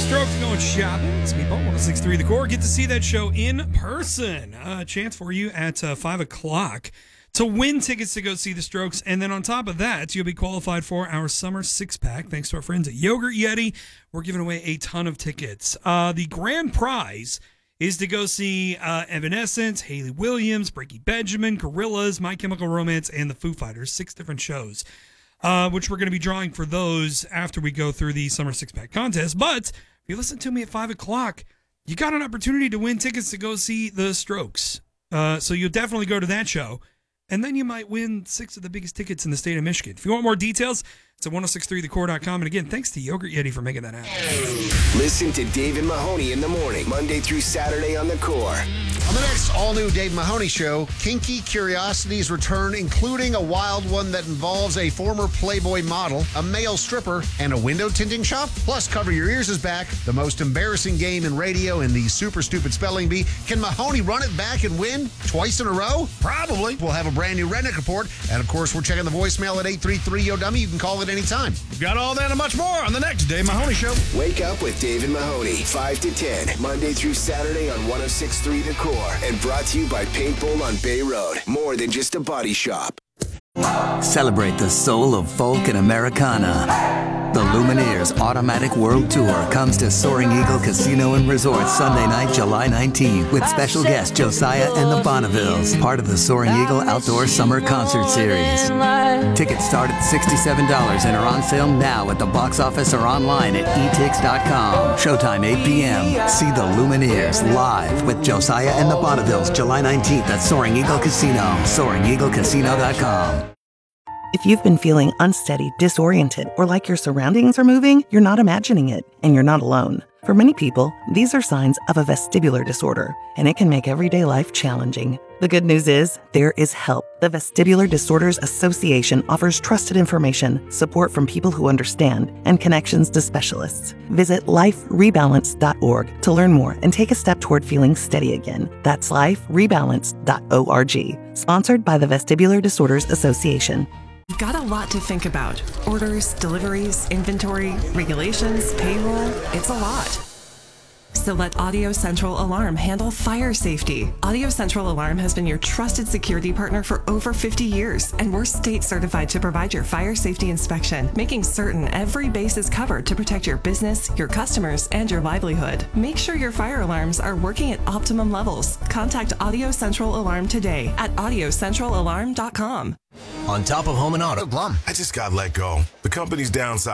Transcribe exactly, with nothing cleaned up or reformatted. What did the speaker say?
Strokes going shopping. It's me, Paul, one oh six point three The Core. Get to see that show in person. A uh, chance for you at uh, five o'clock to win tickets to go see the Strokes. And then on top of that, you'll be qualified for our summer six-pack. Thanks to our friends at Yogurt Yeti. We're giving away a ton of tickets. Uh, the grand prize is to go see uh, Evanescence, Hayley Williams, Breaky Benjamin, Gorillaz, My Chemical Romance, and the Foo Fighters. Six different shows. Uh, which we're going to be drawing for those after we go through the Summer Six-Pack contest. But if you listen to me at five o'clock, you got an opportunity to win tickets to go see the Strokes. Uh, so you'll definitely go to that show. And then you might win six of the biggest tickets in the state of Michigan. If you want more details, it's at ten sixty-three the core dot com. And again, thanks to Yogurt Yeti for making that happen. Listen to Dave and Mahoney in the morning, Monday through Saturday on The Core. On the next all-new Dave Mahoney Show, kinky curiosities return, including a wild one that involves a former Playboy model, a male stripper, and a window tinting shop. Plus, Cover Your Ears is back, the most embarrassing game in radio in the super stupid spelling bee. Can Mahoney run it back and win twice in a row? Probably. We'll have a brand new Redneck Report, and of course, we're checking the voicemail at eight three three yo dummy. You can call it anytime. We've got all that and much more on the next Dave Mahoney Show. Wake up with Dave and Mahoney, five to ten, Monday through Saturday on ten sixty-three The Core. And brought to you by Paintball on Bay Road. More than just a body shop. Celebrate the soul of folk and Americana. The Lumineers Automatic World Tour comes to Soaring Eagle Casino and Resort Sunday night, July nineteenth, with special guest Josiah and the Bonnevilles, part of the Soaring Eagle Outdoor Summer Concert Series. Tickets start at sixty-seven dollars and are on sale now at the box office or online at e tix dot com. Showtime eight p.m. See the Lumineers live with Josiah and the Bonnevilles, July nineteenth at Soaring Eagle Casino. soaring eagle casino dot com. If you've been feeling unsteady, disoriented, or like your surroundings are moving, you're not imagining it, and you're not alone. For many people, these are signs of a vestibular disorder, and it can make everyday life challenging. The good news is, there is help. The Vestibular Disorders Association offers trusted information, support from people who understand, and connections to specialists. Visit life rebalance dot org to learn more and take a step toward feeling steady again. That's life rebalance dot org. Sponsored by the Vestibular Disorders Association. You've got a lot to think about. Orders, deliveries, inventory, regulations, payroll. It's a lot. So let Audio Central Alarm handle fire safety. Audio Central Alarm has been your trusted security partner for over fifty years, and we're state certified to provide your fire safety inspection, making certain every base is covered to protect your business, your customers, and your livelihood. Make sure your fire alarms are working at optimum levels. Contact Audio Central Alarm today at audio central alarm dot com. On top of home and auto. Plum. I just got let go. The company's downside.